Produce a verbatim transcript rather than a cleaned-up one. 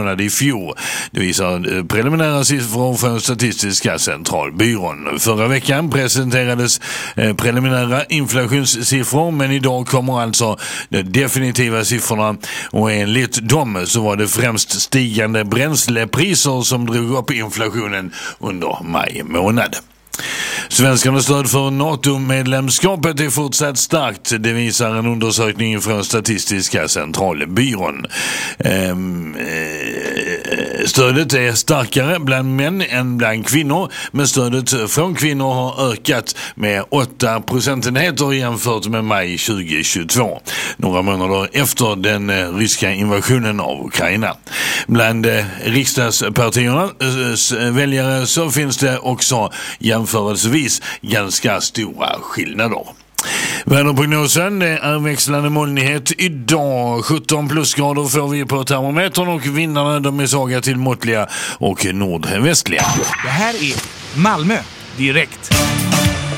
månad i fjol. Det visar preliminära siffror från Statistiska centralbyrån. Förra veckan presenterades preliminära inflationssiffror, men idag kommer alltså de definitiva siffrorna, och enligt dem så var det främst stigande bränslepriser som drog upp inflationen under maj månad. Svenskarnas stöd för NATO-medlemskapet är fortsatt starkt. Det visar en undersökning från Statistiska centralbyrån. Ehm, eh, stödet är starkare bland män än bland kvinnor, men stödet från kvinnor har ökat med åtta procentenheter jämfört med maj tjugohundratjugotvå, några månader efter den eh, ryska invasionen av Ukraina. Bland eh, riksdagspartiernas eh, väljare så finns det också jämförelsevis ganska stora skillnader. Väderprognosen, det är växlande molnighet idag. sjutton plusgrader får vi på termometern, och vindarna de är svaga till måttliga och nordvästliga. Det här är Malmö direkt.